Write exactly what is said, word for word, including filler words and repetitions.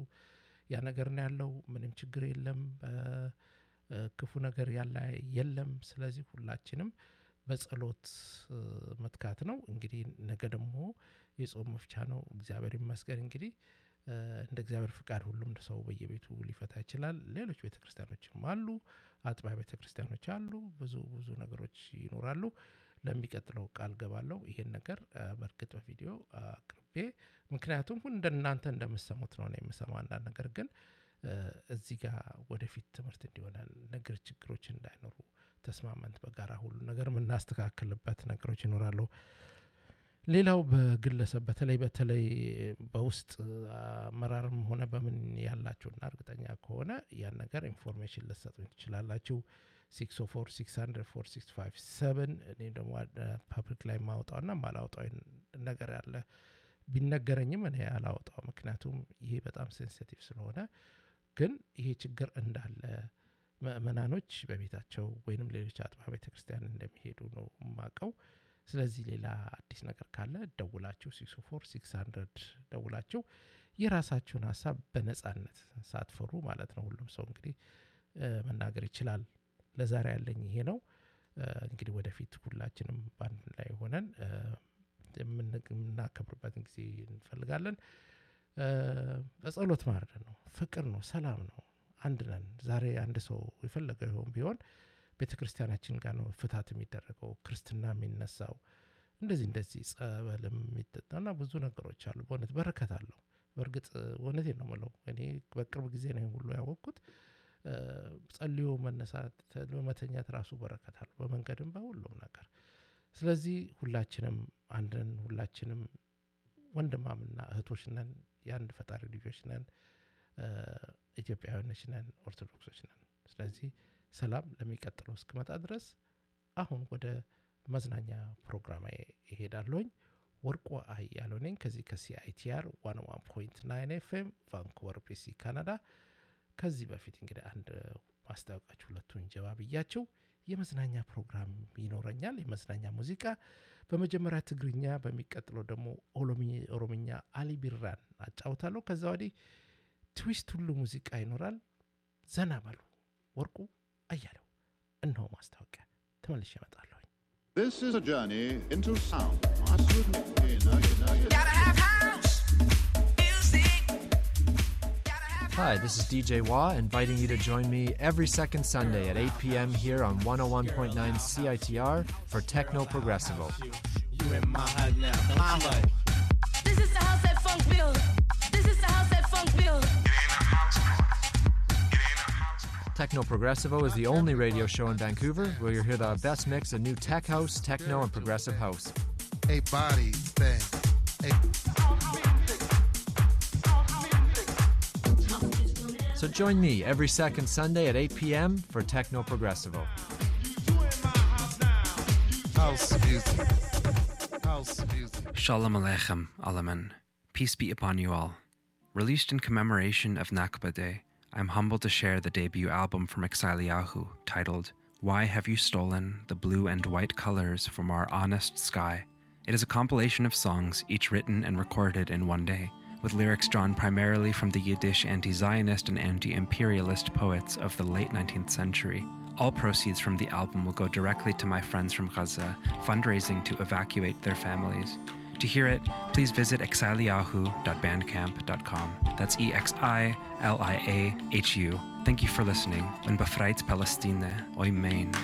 ያ ነገር ነው ያለው። ምንም ችግር የለም። ክፉ ነገር ያለ የለም። ስለዚህ ሁላችንም በጸሎት መትካት ነው። እንግዲህ ነገ ደግሞ የጾም መፍቻ ነው። እግዚአብሔር ይመስገን። እንግዲህ እንደ እግዚአብሔር ፍቃድ ሁሉም ሰው በየቤቱ ሊፈታ ይችላል። ሌሎች ቤተክርስቲያኖችም አሉ፣ አጥቢያ ቤተክርስቲያኖች አሉ። ብዙ ብዙ ነገሮች ይኖራሉ። ለሚቀጥለው ቃል ገባለሁ ይሄን ነገር በርግጥ በቪዲዮ አቅርቤ፣ ምክንያቱም ሁሉ እንደናንተ እንደምሰሙት ነው ነው የምሰማው። አንዳንድ ነገር ግን እዚህ ጋር ወደፊት ትምህርት እንዲሆናል ነገር ችግሮች እንዳይኖሩ ተስማመንት በጋራ ሁሉ ነገር የምናስተካክልበት ነገሮች ይኖራሉ። ሌላው በግለሰብ በተለይ በተለይ በውስጥ አመራርም ሆነ በምን ያላችሁና እርግጠኛ ከሆነ ያን ነገር ኢንፎርሜሽን ልትሰጡኝ ትችላላችሁ። ሲክስ ኦ ፎር ሲክስ ሀንድረድ ፎር ሲክስ ፋይቭ ሰቨን እኔ ደግሞ ፐብሊክ ላይ ማውጣውና ማላውጣው ነገር ያለ ቢነገረኝም እኔ አላውጣው፣ ምክንያቱም ይሄ በጣም ሴንሲቲቭ ስለሆነ። ግን ይሄ ችግር እንዳለ ምእመናኖች በቤታቸው ወይንም ሌሎች አጥቢያ ቤተክርስቲያን እንደሚሄዱ ነው የማውቀው። ስለዚህ ሌላ አዲስ ነገር ካለ ደውላችሁ ሲክስ ኦ ፎር ሲክስ ሀንድረድ ደውላችሁ የራሳችሁን ሀሳብ በነጻነት ሳትፈሩ ማለት ነው። ሁሉም ሰው እንግዲህ መናገር ይችላል። ለዛሬ ያለኝ ይሄ ነው። እንግዲህ ወደፊት ሁላችንም ባንድ ላይ ሆነን የምናከብርበትን ጊዜ እንፈልጋለን። በጸሎት ማረድ ነው፣ ፍቅር ነው፣ ሰላም ነው፣ አንድ ነን። ዛሬ አንድ ሰው የፈለገው ይሆን ቢሆን ቤተክርስቲያናችን ጋር ነው ፍታት የሚደረገው፣ ክርስትና የሚነሳው፣ እንደዚህ እንደዚህ ጸበልም የሚጠጣና ብዙ ነገሮች አሉ። በእውነት በረከት አለው። በእርግጥ እውነቴን ነው የምለው። እኔ በቅርብ ጊዜ ነው ሁሉ ያወቅኩት። ጸልዮ መነሳት መተኛት ራሱ በረከት አለው፣ በመንገድም በሁሉም ነገር። ስለዚህ ሁላችንም አንድን ሁላችንም ወንድማምና እህቶች ነን፣ የአንድ ፈጣሪ ልጆች ነን፣ ኢትዮጵያውያኖች ነን፣ ኦርቶዶክሶች ነን። ስለዚህ ሰላም ለሚቀጥለው እስክመጣ ድረስ አሁን ወደ መዝናኛ ፕሮግራም እሄዳለሁኝ። ወርቁ አያሌው ነኝ ከዚህ ከሲአይቲአር ዋን ዋን ፖይንት ናይን ኤፍኤም ቫንኩቨር ቢሲ ካናዳ። ከዚህ በፊት እንግዲህ አንድ ማስታወቂያችሁ ሁለቱን ጀባ ብያቸው የመዝናኛ ፕሮግራም ይኖረኛል። የመዝናኛ ሙዚቃ በመጀመሪያ ትግርኛ፣ በሚቀጥለው ደግሞ ኦሮምኛ አሊ ቢራን አጫውታለሁ። ከዛ ወዲህ ትዊስት ሁሉ ሙዚቃ ይኖራል። ዘና በሉ። ወርቁ አያሌው እነሆ ማስታወቂያ፣ ተመልሼ እመጣለሁ። This is a journey into sound. Hi, this is D J Wah, inviting you to join me every second Sunday at eight p.m. here on one oh one point nine C I T R for Techno Progressivo. This is the house that funk build. This is the house that funk build. Techno Progressivo is the only radio show in Vancouver where you'll hear the best mix of new tech house, techno, and progressive house. A body thing. A So join me every second Sunday at eight p.m. for Techno Progressivo. house music. House music. Shalom Aleichem, Alaman. Peace be upon you all. Released in commemoration of Nakba Day, I'm humbled to share the debut album from Exiliahu titled Why Have You Stolen the Blue and White Colors from Our Honest Sky? It is a compilation of songs, each written and recorded in one day, with lyrics drawn primarily from the Yiddish anti-Zionist and anti-imperialist poets of the late nineteenth century. All proceeds from the album will go directly to my friends from Gaza, fundraising to evacuate their families. To hear it, please visit exiliahu dot bandcamp dot com. That's E X I L I A H U. Thank you for listening. And befreit Palestine, oimein.